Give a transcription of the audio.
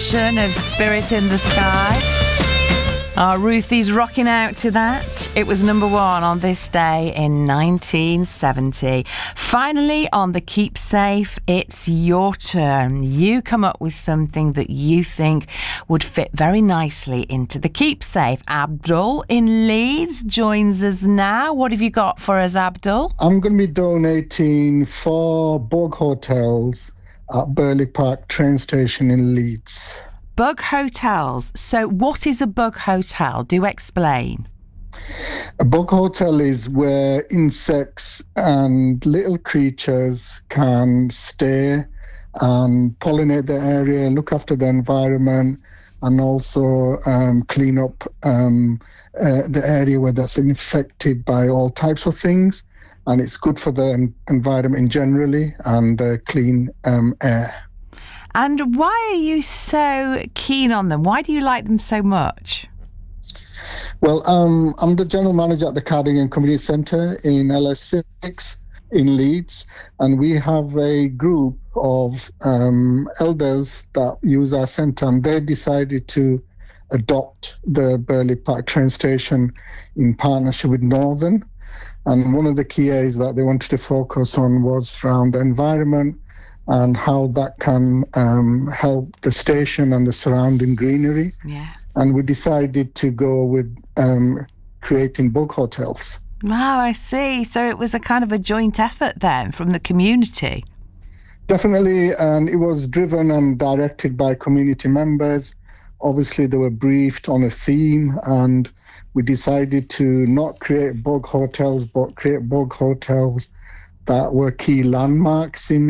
version of Spirit in the Sky. Ruthie's rocking out to that. It was number one on this day in 1970. Finally, on the Keep Safe, it's your turn. You come up with something that you think would fit very nicely into the Keep Safe. Abdul in Leeds joins us now. What have you got for us, Abdul? I'm going to be donating 4 bug hotels at Burley Park train station in Leeds. Bug hotels. So what is a bug hotel? Do explain. A bug hotel is where insects and little creatures can stay and pollinate the area, look after the environment, and also clean up the area where that's infected by all types of things. And it's good for the environment generally and clean air. And why are you so keen on them? Why do you like them so much? Well, I'm the general manager at the Cardigan Community Centre in LS6 in Leeds, and we have a group of elders that use our centre, and they decided to adopt the Burley Park train station in partnership with Northern. And one of the key areas that they wanted to focus on was around the environment and how that can help the station and the surrounding greenery. Yeah. And we decided to go with creating bug hotels. Wow, I see. So it was a kind of a joint effort then from the community. Definitely, and it was driven and directed by community members. Obviously, they were briefed on a theme, and we decided to not create bug hotels, but create bug hotels that were key landmarks in